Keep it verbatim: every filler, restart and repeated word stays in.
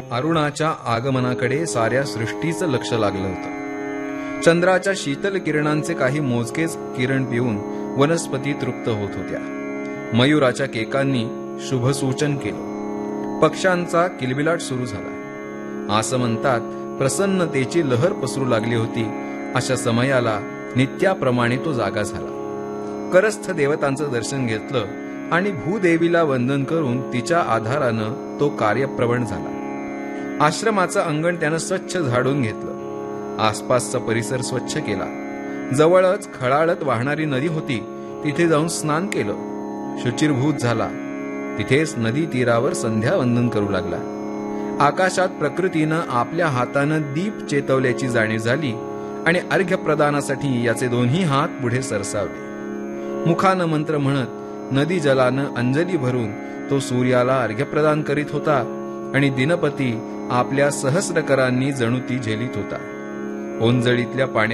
अरुणाच्या आगमनाकडे साऱ्या सृष्टीचं लक्ष लागलं होतं. चंद्राच्या शीतल किरणांचे काही मोजकेच किरण पिऊन वनस्पती तृप्त होत होत्या. मयुराच्या केकांनी शुभसूचन केलं. पक्ष्यांचा किलबिलाट सुरू झाला. आसमंतात प्रसन्नतेची लहर पसरू लागली होती. अशा समयाला नित्याप्रमाणे तो जागा झाला. करस्थ देवतांचं दर्शन घेतलं आणि भूदेवीला वंदन करून तिच्या आधारानं तो कार्यप्रवण झाला. आश्रमाचं अंगण त्यानं स्वच्छ झाडून घेतलं. आसपासचा परिसर स्वच्छ केला. जवळच खळाळत वाहणारी नदी होती. तिथे जाऊन स्नान केलं. शुचिर्भूत झाला. तिथेच नदी तीरावर संध्यावंदन करू लागला. आकाशात प्रकृतीनं आपल्या हातानं दीप चेतवल्याची जाणीव झाली आणि अर्घ्य प्रदानासाठी याचे दोन्ही हात पुढे सरसावले. मुखानं मंत्र म्हणत नदी जलानं अंजली भरून तो सूर्याला अर्घ्य प्रदान करीत होता आणि दिनपती आपल्या सहस्रकरांनी जणू ती झेलीत होता. ओंजळीतल्या पाण्या